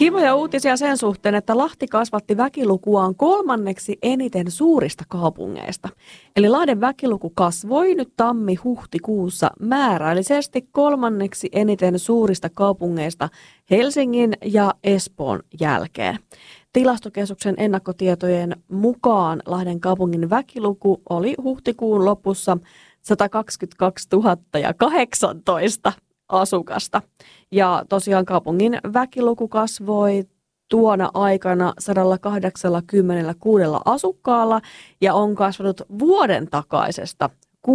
Kivoja uutisia sen suhteen, että Lahti kasvatti väkilukuaan 3. eniten suurista kaupungeista. Eli Lahden väkiluku kasvoi nyt tammi-huhtikuussa määrällisesti 3. eniten suurista kaupungeista Helsingin ja Espoon jälkeen. Tilastokeskuksen ennakkotietojen mukaan Lahden kaupungin väkiluku oli huhtikuun lopussa 122 018 asukasta. Ja tosiaan kaupungin väkiluku kasvoi tuona aikana 186 asukkaalla ja on kasvanut vuoden takaisesta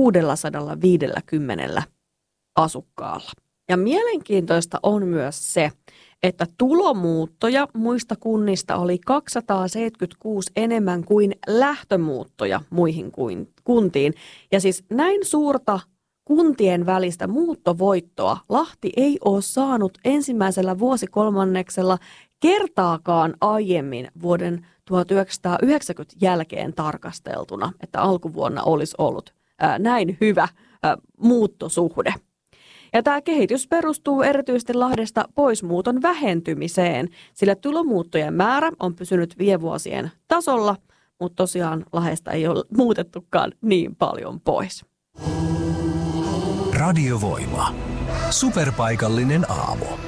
650 asukkaalla. Ja mielenkiintoista on myös se, että tulomuuttoja muista kunnista oli 276 enemmän kuin lähtömuuttoja muihin kuntiin. Ja siis näin suurta kuntien välistä muuttovoittoa Lahti ei ole saanut ensimmäisellä vuosikolmanneksella kertaakaan aiemmin vuoden 1990 jälkeen tarkasteltuna, että alkuvuonna olisi ollut näin hyvä muuttosuhde. Ja tämä kehitys perustuu erityisesti Lahdesta poismuuton vähentymiseen, sillä tulomuuttojen määrä on pysynyt viime vuosien tasolla, mutta tosiaan Lahdesta ei ole muutettukaan niin paljon pois. Radiovoima. Superpaikallinen aamu.